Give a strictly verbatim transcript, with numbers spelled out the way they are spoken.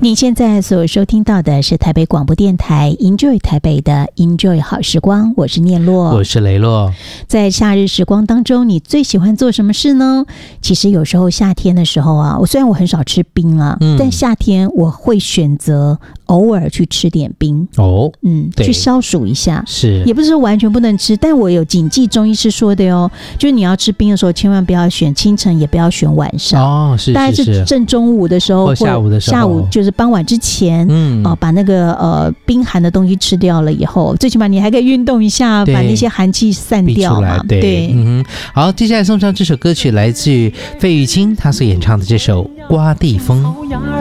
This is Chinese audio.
你现在所收听到的是台北广播电台 Enjoy 台北的 Enjoy 好时光，我是念洛， 我是雷洛。 在夏日时光当中，你最喜欢做什么事呢？其实有时候夏天的时候啊，我虽然我很少吃冰啊，嗯、但夏天我会选择偶尔去吃点冰哦， 嗯，去消暑一下。 是， 也不是说完全不能吃，但我有谨记中医师说的哦，就是你要吃冰的时候，千万不要选清晨，也不要选晚上哦，是是是， 大概是正中午的时候， 或下午的时候， 下午就是傍晚之前，嗯，哦，把那个呃冰寒的东西吃掉了以后，最起码你还可以运动一下，把那些寒气散掉嘛。 对，对嗯哼。好，接下来送上这首歌曲，来自于费玉清他所演唱的这首《刮地风》。